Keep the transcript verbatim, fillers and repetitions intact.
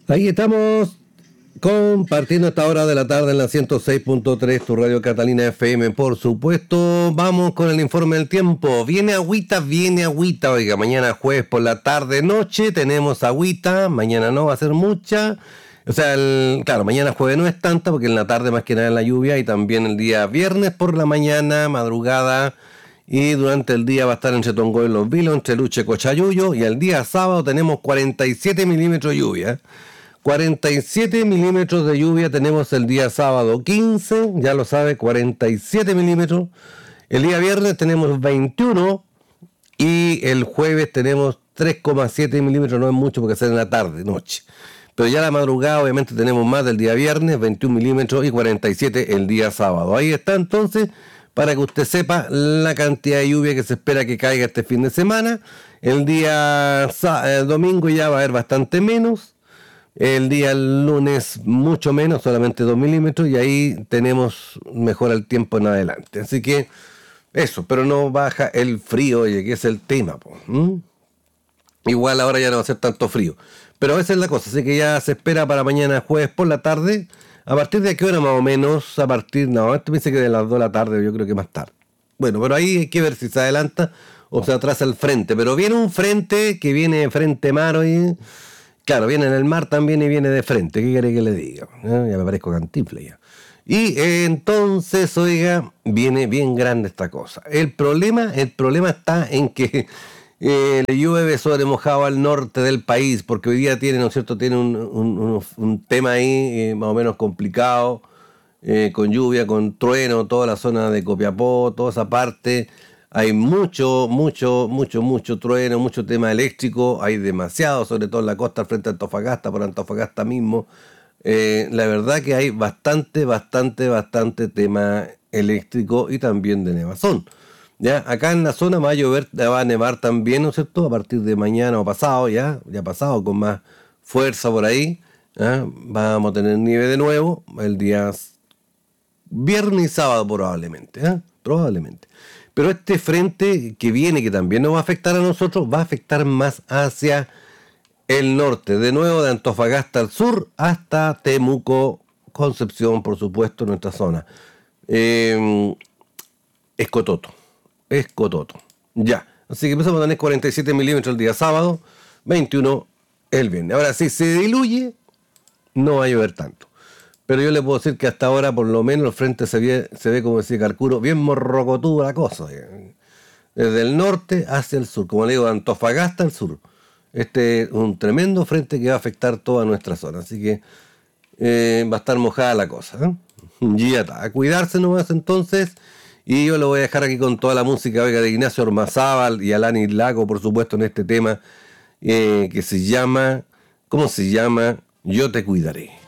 Ahí estamos compartiendo esta hora de la tarde en la ciento seis punto tres, tu radio Catalina F M, por supuesto. Vamos con el informe del tiempo. Viene agüita, viene agüita. Oiga, mañana jueves por la tarde, noche, tenemos agüita. Mañana no va a ser mucha. O sea, el, claro, mañana jueves no es tanta, porque en la tarde más que nada es la lluvia. Y también el día viernes por la mañana, madrugada. Y durante el día va a estar entre Tongoy y Los Vilos, entre Luche y Cochayuyo. Y el día sábado tenemos cuarenta y siete milímetros de lluvia. cuarenta y siete milímetros de lluvia tenemos el día sábado quince, ya lo sabe, cuarenta y siete milímetros. El día viernes tenemos veintiuno y el jueves tenemos tres coma siete milímetros, no es mucho porque es en la tarde, noche. Pero ya la madrugada obviamente tenemos más del día viernes, veintiún milímetros y cuarenta y siete el día sábado. Ahí está entonces, para que usted sepa la cantidad de lluvia que se espera que caiga este fin de semana. El día el domingo ya va a haber bastante menos. El día lunes mucho menos, solamente dos milímetros, y ahí tenemos mejor el tiempo en adelante. Así que eso, pero no baja el frío, oye, que es el tema. Po. ¿Mm? Igual ahora ya no va a ser tanto frío. Pero esa es la cosa, así que ya se espera para mañana jueves por la tarde. ¿A partir de qué hora más o menos? A partir, no, esto me dice que de las dos de la tarde, yo creo que más tarde. Bueno, pero ahí hay que ver si se adelanta o se atrasa el frente. Pero viene un frente que viene frente mar hoy. Claro, viene en el mar también y viene de frente. ¿Qué quiere que le diga? ¿Eh? Ya me parezco Cantinflas ya. Y eh, entonces, oiga, viene bien grande esta cosa. El problema, el problema está en que eh, le llueve sobre mojado al norte del país, porque hoy día tiene, ¿no es cierto?, tiene un, un, un, un tema ahí eh, más o menos complicado, eh, con lluvia, con trueno, toda la zona de Copiapó, toda esa parte. Hay mucho, mucho, mucho, mucho trueno, mucho tema eléctrico, hay demasiado, sobre todo en la costa frente a Antofagasta, por Antofagasta mismo. Eh, la verdad que hay bastante, bastante, bastante tema eléctrico y también de nevazón. Ya, acá en la zona va a llover, va a nevar también, ¿no es cierto? A partir de mañana o pasado, ya, ya pasado, con más fuerza por ahí. ¿Ya? Vamos a tener nieve de nuevo el día viernes y sábado probablemente, ¿eh? Probablemente. Pero este frente que viene, que también nos va a afectar a nosotros, va a afectar más hacia el norte. De nuevo, de Antofagasta al sur hasta Temuco, Concepción, por supuesto, nuestra zona. Eh, Escototo. Escototo. Ya. Así que empezamos a tener cuarenta y siete milímetros el día sábado, veintiuno el viernes. Ahora, si se diluye, no va a llover tanto. Pero yo le puedo decir que hasta ahora, por lo menos, el frente se ve, se ve como decía Carcuro, bien morrocotudo la cosa. Desde el norte hacia el sur, como le digo, de Antofagasta al sur. Este es un tremendo frente que va a afectar toda nuestra zona. Así que eh, va a estar mojada la cosa. ¿eh? Y ya está. A cuidarse nomás entonces. Y yo lo voy a dejar aquí con toda la música oiga, de Ignacio Ormazábal y Alanis Lago, por supuesto, en este tema eh, que se llama, ¿cómo se llama? Yo te cuidaré.